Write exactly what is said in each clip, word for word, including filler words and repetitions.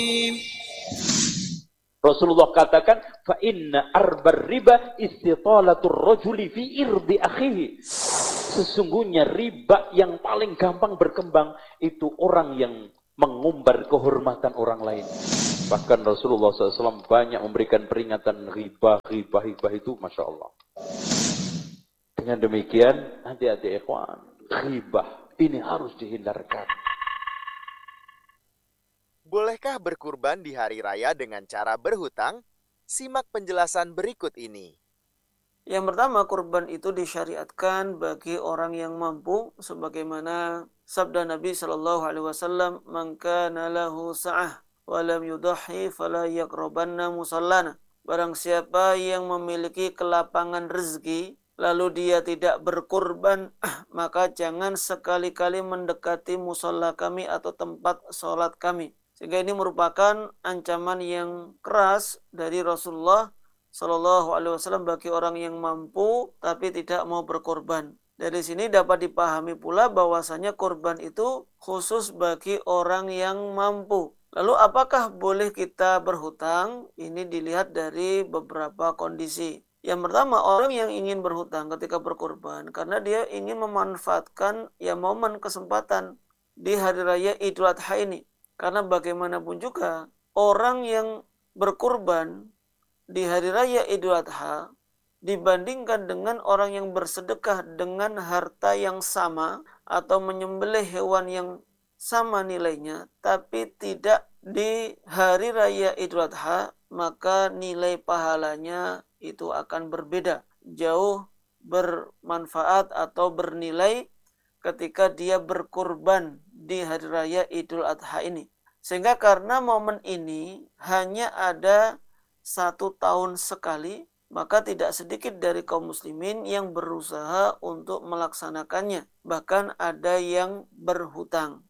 Rasulullah katakan, fa inna arbar riba istitalatur rajuli fi irdi akhihi. Sesungguhnya riba yang paling gampang berkembang itu orang yang mengumbar kehormatan orang lain. Bahkan Rasulullah shallallahu alaihi wasallam banyak memberikan peringatan riba, riba, riba itu, masya Allah. Dengan demikian, hati-hati ikhwan, riba ini harus dihindarkan. Bolehkah berkurban di hari raya dengan cara berhutang? Simak penjelasan berikut ini. Yang pertama, kurban itu disyariatkan bagi orang yang mampu, sebagaimana sabda Nabi Shallallahu Alaihi Wasallam, "Man kana lahu sa'ah wa lam yudhi fala yaqrabanna musallana." Barang siapa yang memiliki kelapangan rezeki, lalu dia tidak berkurban, maka jangan sekali-kali mendekati musalla kami atau tempat sholat kami. Sehingga ini merupakan ancaman yang keras dari Rasulullah Shallallahu Alaihi Wasallam bagi orang yang mampu tapi tidak mau berkorban. Dari sini dapat dipahami pula bahwasanya korban itu khusus bagi orang yang mampu. Lalu apakah boleh kita berhutang? Ini dilihat dari beberapa kondisi. Yang pertama, orang yang ingin berhutang ketika berkorban karena dia ingin memanfaatkan ya momen kesempatan di hari raya Idul Adha ini. Karena bagaimanapun juga orang yang berkorban di hari raya Idul Adha dibandingkan dengan orang yang bersedekah dengan harta yang sama atau menyembelih hewan yang sama nilainya tapi tidak di hari raya Idul Adha, maka nilai pahalanya itu akan berbeda, jauh bermanfaat atau bernilai ketika dia berkorban di hari raya Idul Adha ini. Sehingga karena momen ini hanya ada satu tahun sekali, maka tidak sedikit dari kaum muslimin yang berusaha untuk melaksanakannya. Bahkan ada yang berhutang.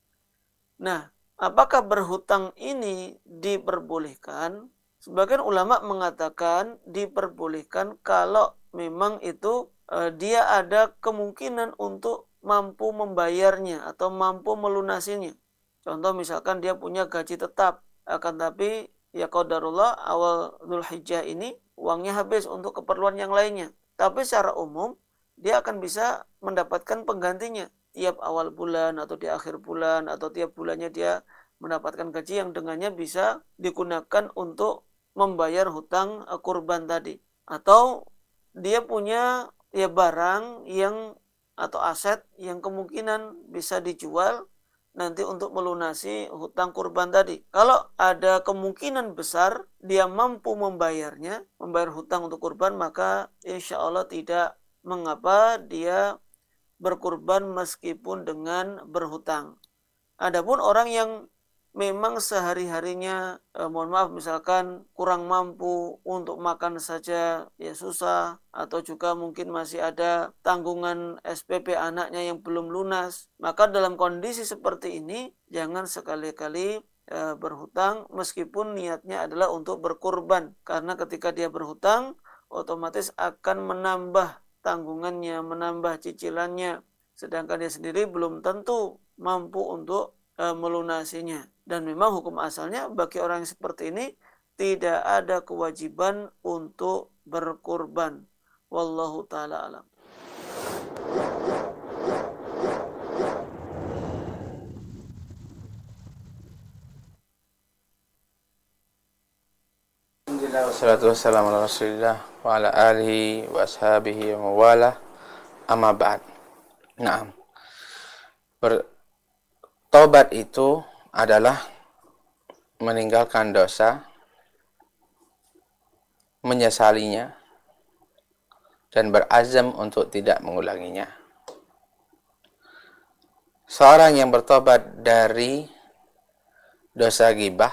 Nah, apakah berhutang ini diperbolehkan? Sebagian ulama mengatakan diperbolehkan kalau memang itu eh, dia ada kemungkinan untuk mampu membayarnya atau mampu melunasinya. Contoh misalkan dia punya gaji tetap, akan tapi ya qadarullah awal Dzulhijjah ini uangnya habis untuk keperluan yang lainnya. Tapi secara umum dia akan bisa mendapatkan penggantinya tiap awal bulan atau di akhir bulan atau tiap bulannya dia mendapatkan gaji yang dengannya bisa digunakan untuk membayar hutang kurban tadi. Atau dia punya ya barang yang atau aset yang kemungkinan bisa dijual nanti untuk melunasi hutang kurban tadi. Kalau ada kemungkinan besar dia mampu membayarnya, membayar hutang untuk kurban, maka insya Allah tidak mengapa dia berkurban meskipun dengan berhutang. Adapun orang yang memang sehari-harinya eh, mohon maaf misalkan kurang mampu untuk makan saja ya susah, atau juga mungkin masih ada tanggungan S P P anaknya yang belum lunas, maka dalam kondisi seperti ini jangan sekali-kali eh, berhutang meskipun niatnya adalah untuk berkurban, karena ketika dia berhutang otomatis akan menambah tanggungannya, menambah cicilannya, sedangkan dia sendiri belum tentu mampu untuk e, melunasinya. Dan memang hukum asalnya bagi orang yang seperti ini tidak ada kewajiban untuk berkurban. Wallahu ta'ala alam. Wassalatu wassalamu ala rasulillah wa ala alihi wa ashabihi wa mawalah, amma ba'd. Nah, bertobat itu adalah meninggalkan dosa, menyesalinya, dan berazam untuk tidak mengulanginya. Seorang yang bertobat dari dosa ghibah,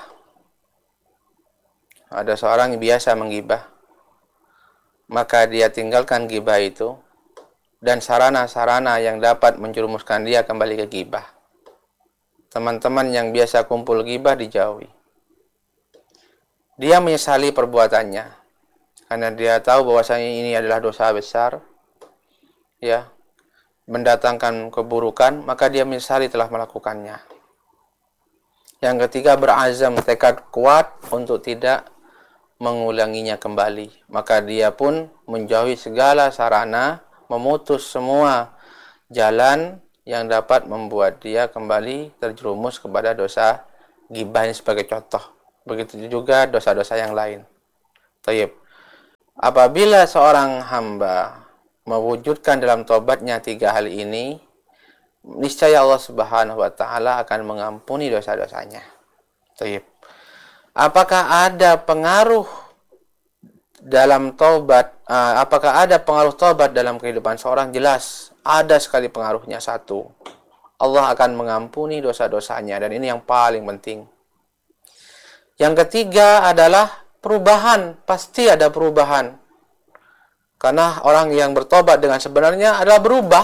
ada seorang yang biasa menggibah, maka dia tinggalkan ghibah itu dan sarana-sarana yang dapat menjerumuskan dia kembali ke ghibah. Teman-teman yang biasa kumpul ghibah dijauhi. Dia menyesali perbuatannya karena dia tahu bahwasanya ini adalah dosa besar, ya, mendatangkan keburukan, maka dia menyesali telah melakukannya. Yang ketiga, berazam, tekad kuat untuk tidak mengulanginya kembali. Maka dia pun menjauhi segala sarana, memutus semua jalan yang dapat membuat dia kembali terjerumus kepada dosa ghibah ini sebagai contoh. Begitu juga dosa-dosa yang lain. Tayyib. Apabila seorang hamba mewujudkan dalam tobatnya tiga hal ini, niscaya Allah Subhanahu wa taala akan mengampuni dosa-dosanya. Tayyib. Apakah ada pengaruh dalam taubat? Uh, apakah ada pengaruh taubat dalam kehidupan seorang? Jelas, ada sekali pengaruhnya. Satu, Allah akan mengampuni dosa-dosanya, dan ini yang paling penting. Yang ketiga adalah perubahan. Pasti ada perubahan. Karena orang yang bertobat dengan sebenarnya adalah berubah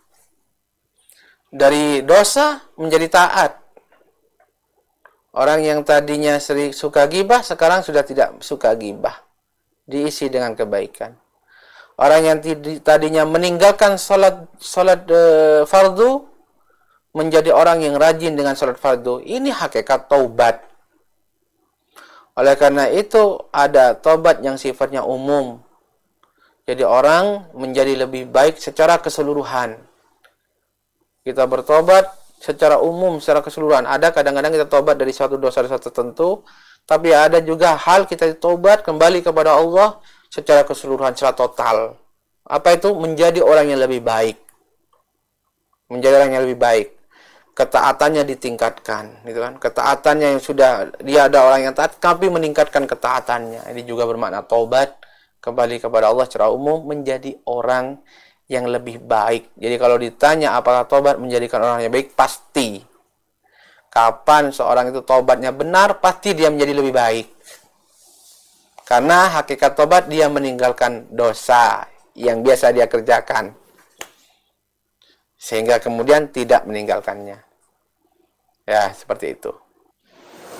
dari dosa menjadi taat. Orang yang tadinya sering suka gibah, sekarang sudah tidak suka gibah. Diisi dengan kebaikan. Orang yang tadinya meninggalkan salat salat e, fardu, menjadi orang yang rajin dengan salat fardu. Ini hakikat taubat. Oleh karena itu, ada taubat yang sifatnya umum. Jadi orang menjadi lebih baik secara keseluruhan. Kita bertobat secara umum, secara keseluruhan. Ada kadang-kadang kita tobat dari suatu dosa-dosa tertentu, tapi ada juga hal kita tobat kembali kepada Allah secara keseluruhan, secara total. Apa itu? Menjadi orang yang lebih baik. Menjadi orang yang lebih baik. Ketaatannya ditingkatkan, gitu kan? Ketaatannya yang sudah, dia ada orang yang taat, tapi meningkatkan ketaatannya. Ini juga bermakna taubat kembali kepada Allah secara umum, menjadi orang yang lebih baik. Jadi kalau ditanya apakah tobat menjadikan orang yang baik, pasti. Kapan seorang itu tobatnya benar, pasti dia menjadi lebih baik. Karena hakikat tobat, dia meninggalkan dosa yang biasa dia kerjakan, sehingga kemudian tidak meninggalkannya. Ya, seperti itu.